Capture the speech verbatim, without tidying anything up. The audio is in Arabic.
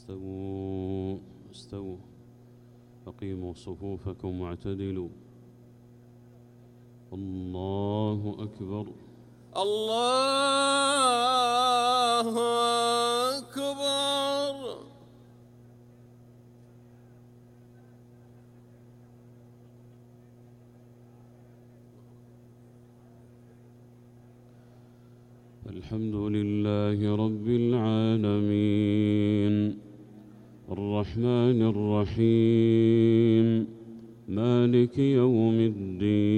استووا استووا أقيموا صفوفكم واعتدلوا. الله أكبر. الله أكبر. الحمد لله رب العالمين الرحمن الرحيم مالك يوم الدين.